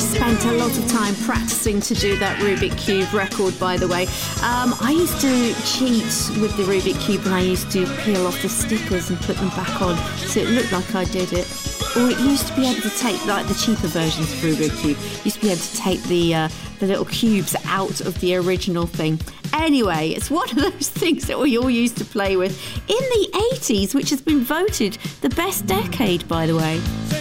spent a lot of time practicing to do that Rubik Cube record, by the way. I used to cheat with the Rubik Cube, and I used to peel off the stickers and put them back on so it looked like I did it. Or it used to be able to take, like the cheaper versions of Rubik Cube, used to be able to take the little cubes out of the original thing. Anyway, it's one of those things that we all used to play with in the 80s, which has been voted the best decade, by the way.